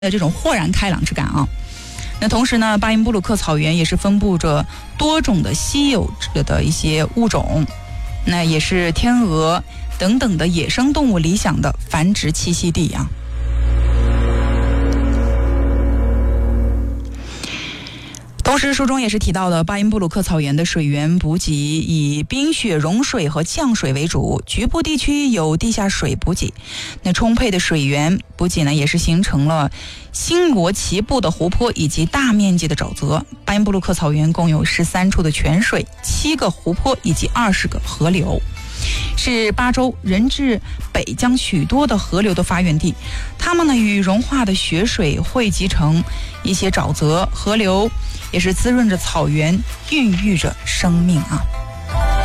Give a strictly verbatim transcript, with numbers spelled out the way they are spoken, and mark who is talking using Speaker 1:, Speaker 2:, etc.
Speaker 1: 的这种豁然开朗之感啊。那同时呢，巴音布鲁克草原也是分布着多种的稀有的一些物种，那也是天鹅等等的野生动物理想的繁殖栖息地啊。同时书中也是提到的，巴音布鲁克草原的水源补给以冰雪融水和降水为主，局部地区有地下水补给。那充沛的水源补给呢，也是形成了星罗棋布的湖泊以及大面积的沼泽。巴音布鲁克草原共有十三处的泉水、七个湖泊以及二十个河流，是巴州人至北疆许多的河流的发源地。它们呢与融化的雪水汇集成一些沼泽河流，也是滋润着草原，孕育着生命啊。